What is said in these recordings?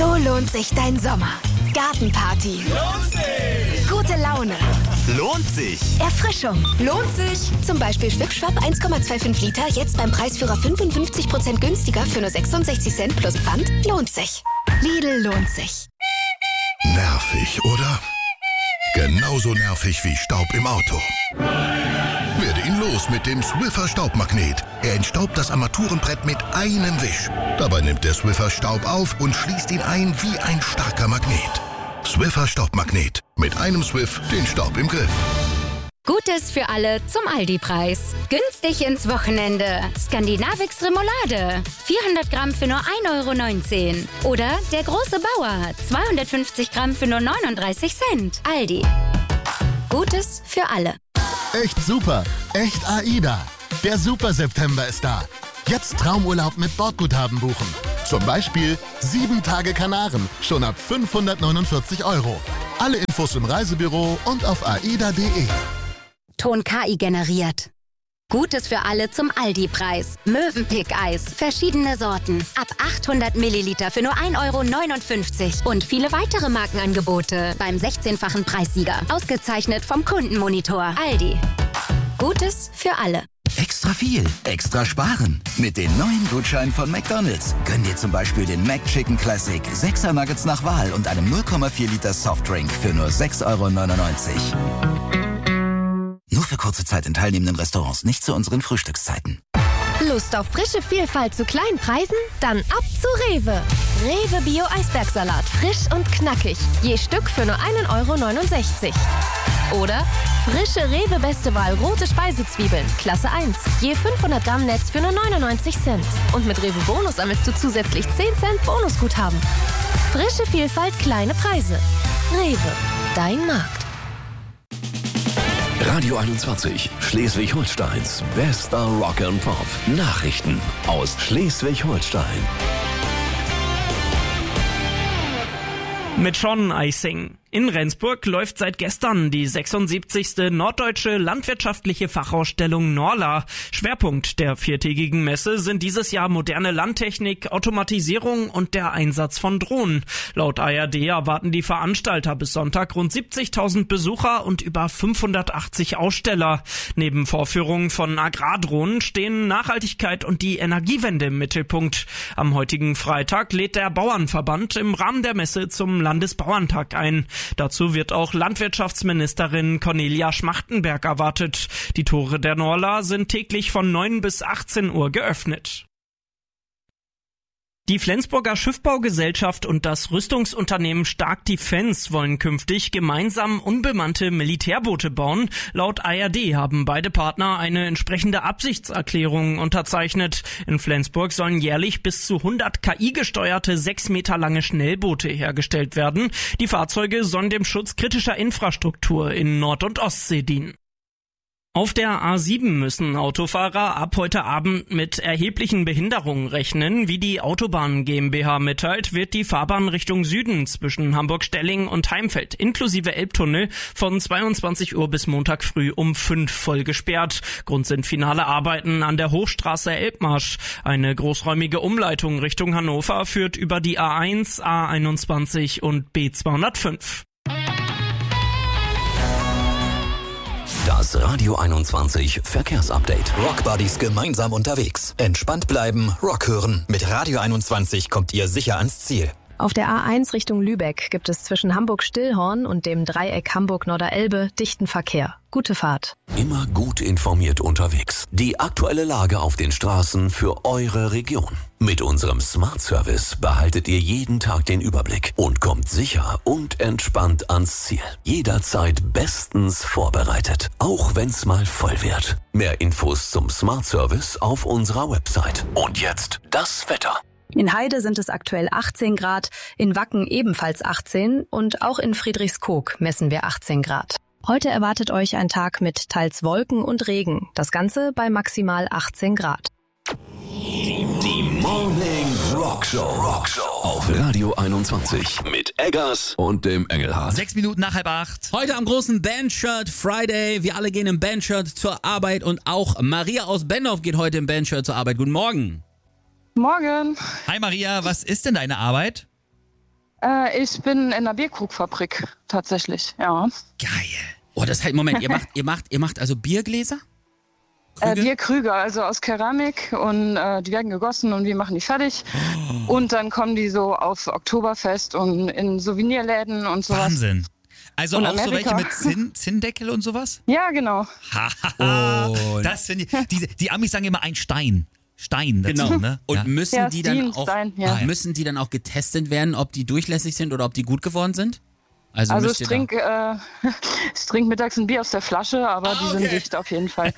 So lohnt sich dein Sommer. Gartenparty. Lohnt sich! Gute Laune. Lohnt sich! Erfrischung. Lohnt sich. Zum Beispiel Schwip-Schwapp 1,25 Liter, jetzt beim Preisführer 55% günstiger für nur 66 Cent plus Pfand. Lohnt sich. Lidl lohnt sich. Nervig, oder? Genauso nervig wie Staub im Auto. Werde ihn los mit dem Swiffer Staubmagnet. Er entstaubt das Armaturenbrett mit einem Wisch. Dabei nimmt der Swiffer Staub auf und schließt ihn ein wie ein starker Magnet. Swiffer Staubmagnet. Mit einem Swiff den Staub im Griff. Gutes für alle zum Aldi-Preis. Günstig ins Wochenende. Skandinavix Remoulade. 400 Gramm für nur 1,19 €. Oder der große Bauer. 250 Gramm für nur 39 Cent. Aldi. Gutes für alle. Echt super. Echt AIDA. Der Super September ist da. Jetzt Traumurlaub mit Bordguthaben buchen. Zum Beispiel 7 Tage Kanaren. Schon ab 549 €. Alle Infos im Reisebüro und auf aida.de. Ton KI generiert. Gutes für alle zum Aldi-Preis. Mövenpick-Eis. Verschiedene Sorten. Ab 800 Milliliter für nur 1,59 €. Und viele weitere Markenangebote beim 16-fachen Preissieger. Ausgezeichnet vom Kundenmonitor. Aldi. Gutes für alle. Extra viel, extra sparen. Mit den neuen Gutscheinen von McDonald's. Gönn dir zum Beispiel den McChicken Classic, 6er Nuggets nach Wahl und einem 0,4 Liter Softdrink für nur 6,99 €. Nur für kurze Zeit in teilnehmenden Restaurants, nicht zu unseren Frühstückszeiten. Lust auf frische Vielfalt zu kleinen Preisen? Dann ab zu Rewe. Rewe Bio Eisbergsalat. Frisch und knackig. Je Stück für nur 1,69 €. Oder frische Rewe Beste Wahl rote Speisezwiebeln. Klasse 1. Je 500 Gramm Netz für nur 99 Cent. Und mit Rewe Bonus sammelst du zusätzlich 10 Cent Bonusguthaben. Frische Vielfalt, kleine Preise. Rewe. Dein Markt. Radio 21, Schleswig-Holsteins bester Rock and Pop. Nachrichten aus Schleswig-Holstein. Mit Sean Eising. In Rendsburg läuft seit gestern die 76. Norddeutsche Landwirtschaftliche Fachausstellung Norla. Schwerpunkt der viertägigen Messe sind dieses Jahr moderne Landtechnik, Automatisierung und der Einsatz von Drohnen. Laut ARD erwarten die Veranstalter bis Sonntag rund 70.000 Besucher und über 580 Aussteller. Neben Vorführungen von Agrardrohnen stehen Nachhaltigkeit und die Energiewende im Mittelpunkt. Am heutigen Freitag lädt der Bauernverband im Rahmen der Messe zum Landesbauerntag ein. Dazu wird auch Landwirtschaftsministerin Cornelia Schmachtenberg erwartet. Die Tore der Norla sind täglich von 9 bis 18 Uhr geöffnet. Die Flensburger Schiffbaugesellschaft und das Rüstungsunternehmen Stark Defence wollen künftig gemeinsam unbemannte Militärboote bauen. Laut ARD haben beide Partner eine entsprechende Absichtserklärung unterzeichnet. In Flensburg sollen jährlich bis zu 100 KI-gesteuerte 6 Meter lange Schnellboote hergestellt werden. Die Fahrzeuge sollen dem Schutz kritischer Infrastruktur in Nord- und Ostsee dienen. Auf der A7 müssen Autofahrer ab heute Abend mit erheblichen Behinderungen rechnen. Wie die Autobahn GmbH mitteilt, wird die Fahrbahn Richtung Süden zwischen Hamburg-Stelling und Heimfeld inklusive Elbtunnel von 22 Uhr bis Montag früh um 5 voll gesperrt. Grund sind finale Arbeiten an der Hochstraße Elbmarsch. Eine großräumige Umleitung Richtung Hannover führt über die A1, A21 und B205. Das Radio 21 Verkehrsupdate. Rockbuddies gemeinsam unterwegs. Entspannt bleiben, Rock hören. Mit Radio 21 kommt ihr sicher ans Ziel. Auf der A1 Richtung Lübeck gibt es zwischen Hamburg-Stillhorn und dem Dreieck Hamburg-Norderelbe dichten Verkehr. Gute Fahrt. Immer gut informiert unterwegs. Die aktuelle Lage auf den Straßen für eure Region. Mit unserem Smart Service behaltet ihr jeden Tag den Überblick und kommt sicher und entspannt ans Ziel. Jederzeit bestens vorbereitet, auch wenn's mal voll wird. Mehr Infos zum Smart Service auf unserer Website. Und jetzt das Wetter. In Heide sind es aktuell 18 Grad, in Wacken ebenfalls 18 und auch in Friedrichskoog messen wir 18 Grad. Heute erwartet euch ein Tag mit teils Wolken und Regen. Das Ganze bei maximal 18 Grad. Die Morning Rockshow auf Radio 21 mit Eggers und dem Engelhardt. 6 Minuten nach 7:30. Heute am großen Bandshirt Friday. Wir alle gehen im Bandshirt zur Arbeit und auch Maria aus Bendorf geht heute im Bandshirt zur Arbeit. Guten Morgen. Morgen. Hi Maria, was ist denn deine Arbeit? Ich bin in der Bierkrugfabrik tatsächlich, ja. Geil. Oh, das heißt, Moment, ihr macht also Biergläser? Bierkrüge, also aus Keramik und die werden gegossen und wir machen die fertig. Und dann kommen die so auf Oktoberfest und in Souvenirläden und sowas. Wahnsinn. Also und auch Amerika. so welche mit Zinndeckel und sowas? Ja, genau. Das sind die Amis sagen immer ein Stein dazu, Genau. ne? Und müssen die dann auch Stein, ja. müssen die dann auch getestet werden, ob die durchlässig sind oder ob die gut geworden sind? Also ich trinke mittags ein Bier aus der Flasche, aber die sind dicht auf jeden Fall.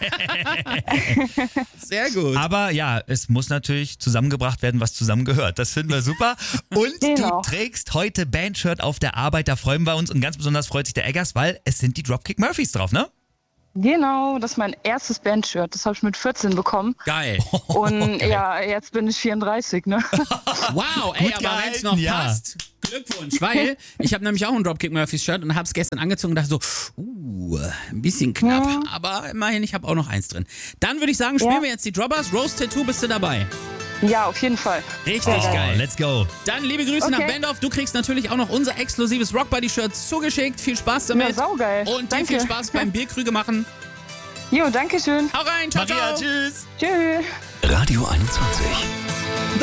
Sehr gut. Aber ja, es muss natürlich zusammengebracht werden, was zusammengehört. Das finden wir super. Und Genau. du trägst heute Bandshirt auf der Arbeit, da freuen wir uns. Und ganz besonders freut sich der Eggers, weil es sind die Dropkick Murphys drauf, ne? Genau, das ist mein erstes Bandshirt. Das habe ich mit 14 bekommen. Geil. Und ja, jetzt bin ich 34, ne? Wow, ey, aber wenn es noch passt, Glückwunsch. Weil ich habe nämlich auch ein Dropkick Murphys Shirt und habe es gestern angezogen und dachte so, ein bisschen knapp. Ja. Aber immerhin, ich habe auch noch eins drin. Dann würde ich sagen, spielen wir jetzt die Droppers. Rose Tattoo, bist du dabei? Ja, auf jeden Fall. Richtig geil. Let's go. Dann liebe Grüße nach Bendorf. Du kriegst natürlich auch noch unser exklusives Rockbody-Shirt zugeschickt. Viel Spaß damit. Ja, saugeil. Und dir viel Spaß beim Bierkrüge machen. Jo, danke schön. Hau rein, ciao, Maria, ciao. tschüss. Tschüss. Radio 21.